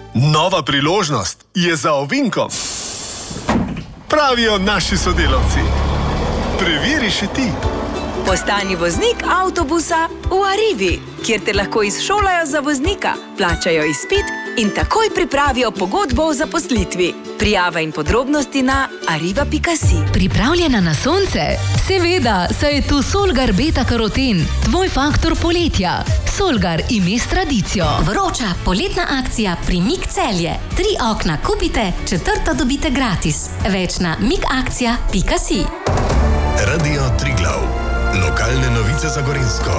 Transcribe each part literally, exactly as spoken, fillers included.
Nova priložnost je za ovinkom. Pravijo naši sodelavci. Preveri še ti. Postani voznik avtobusa v Arrivi, kjer te lahko izšolajo za voznika, plačajo izpit in takoj pripravijo pogodbo o zaposlitvi. Prijava in podrobnosti na arriva pika si. Pripravljena na sonce? Seveda, saj je tu Solgar Beta Karoten, tvoj faktor poletja. Solgar ime s tradicijo. Vroča poletna akcija pri Mik Celje. Tri okna kupite, četrto dobite gratis. Več na mikakcija pika si. Radio Triglav. Lokalne novice za Gorenjsko.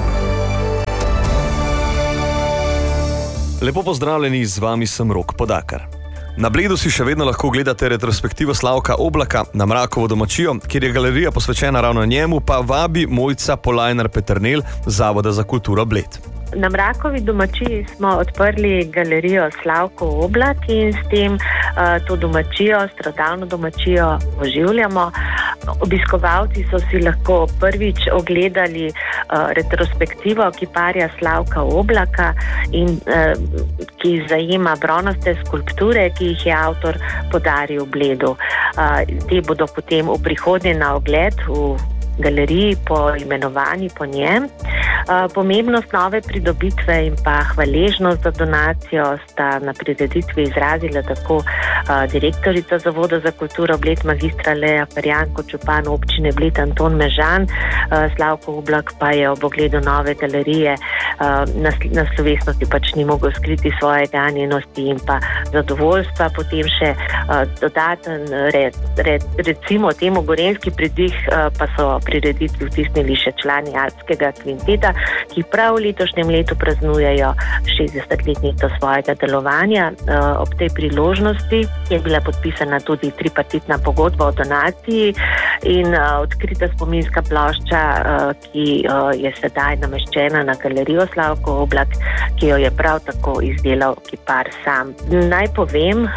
Lepo pozdravljeni, z vami sem Rok Podakar. Na Bledu si še vedno lahko gledate retrospektivo Slavka Oblaka na Mrakovo domačijo, kjer je galerija posvečena ravno njemu, pa vabi Mojca Polajnar-Peternelj z Zavoda za kulturo Bled. Na Mrakovi domačiji smo odprli galerijo Slavko Oblak in s tem uh, to domačijo, starodavno domačijo oživljamo. Obiskovalci so si lahko prvič ogledali uh, retrospektivo kiparja Slavka Oblaka, in, uh, ki zajema bronaste skulpture, ki jih je avtor podaril Bledu. Uh, te bodo potem v prihodnje na ogled v galeriji po imenovanju po njem. Uh, pomembnost nove pridobitve in pa hvaležnost za donacijo sta na prireditvi izrazila tako uh, direktorica Zavoda za kulturo Bled magistra Lea Ferjan kot župan občine Bled Anton Mežan. Uh, Slavko Oblak pa je ob ogledu nove galerije uh, na, na slovesnosti pač ni mogel skriti svoje ganjenosti in pa zadovoljstva. Potem še uh, dodaten red, red, recimo temu gorenjski pridih uh, pa so prireditvi vtisnili še člani Alpskega kvinteta, ki prav v letošnjem letu praznujejo šestdesetletnico svojega delovanja. Ob tej priložnosti je bila podpisana tudi tripartitna pogodba o donaciji in odkrita spominska plošča, ki je sedaj nameščena na galerijo Slavko Oblak, ki jo je prav tako izdelal kipar sam. Naj povem,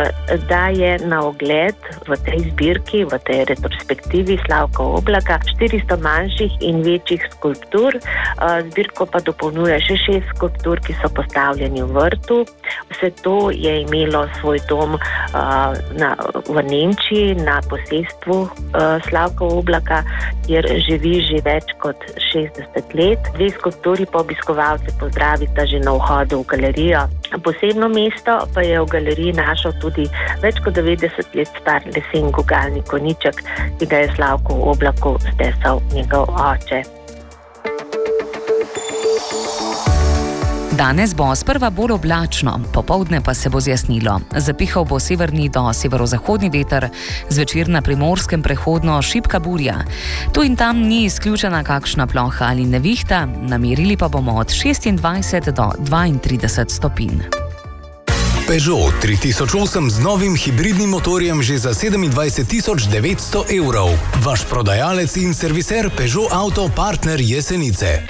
da je na ogled v tej zbirki, v tej retrospektivi Slavka Oblaka štiristo manjših in večjih skulptur. Zbirko pa dopolnjuje še šest skulptur, ki so postavljeni v vrtu. Vse to je imelo svoj dom uh, na, v Nemčiji, na posestvu uh, Slavka Oblaka, kjer živi že več kot šestdeset let. Dve skulpturi pa obiskovalce pozdravita že na vhodu v galerijo. Posebno mesto pa je v galeriji našel tudi več kot devetdeset let star lesen gugalni konjiček, ki ga je Slavku Oblaku stesal njegov oče. Danes bo sprva bolj oblačno, popoldne pa se bo zjasnilo. Zapihal bo severni do severozahodni veter, zvečer na Primorskem prehodno šibka burja. Tu in tam ni izključena kakšna ploha ali nevihta, namerili pa bomo od šestindvajset do dvaintrideset stopinj. Peugeot tri tisoč osem z novim hibridnim motorjem že za sedemindvajset tisoč devetsto evrov. Vaš prodajalec in serviser Peugeot Auto Partner Jesenice.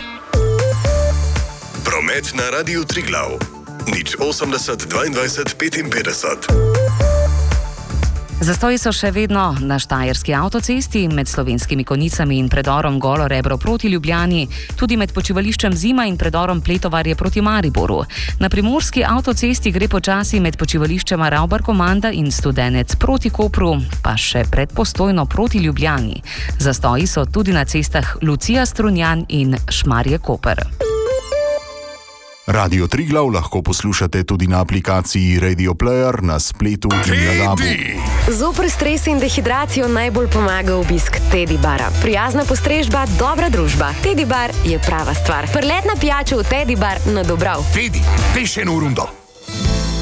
Promet na Radiu Triglav. Nič osemdeset dvaindvajset petinpetdeset. Zastoji so še vedno na štajerski avtocesti med Slovenskimi Konjicami in predorom Golo Rebro proti Ljubljani, tudi med počivališčem Zima in predorom Pletovarje proti Mariboru. Na primorski avtocesti gre počasi med počivališčema Ravbar Komanda in Studenec proti Kopru, pa še pred Postojno proti Ljubljani. Zastoji so tudi na cestah Lucija Strunjan in Šmarje Koper. Radio Triglav lahko poslušate tudi na aplikaciji Radio Player, na spletu in na dabu. Zoper stres in dehidracijo najbolj pomaga obisk Teddy Bara. Prijazna postrežba, dobra družba. Teddy Bar je prava stvar. Prletna pijača v Teddy Bar na Dobrav. Teddy, peš eno rundo.